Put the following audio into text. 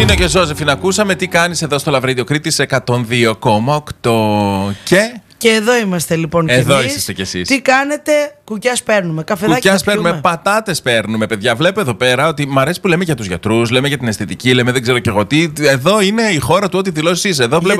Νίνο και Ζώζεφιν ακούσαμε. Τι κάνεις εδώ στο Λαβρίδιο Κρήτης 102,8. Και εδώ είμαστε λοιπόν κι εδώ εμείς. είστε κι εσείς. Τι κάνετε, κουκιάς παίρνουμε, καφεδάκι κουκιάς παίρνουμε, πατάτες παίρνουμε, παιδιά. Βλέπω εδώ πέρα ότι μ' αρέσει που λέμε για τους γιατρούς, λέμε για την αισθητική, λέμε δεν ξέρω κι εγώ τι. Εδώ είναι η χώρα του ό,τι δηλώσεις. Εδώ βλέπω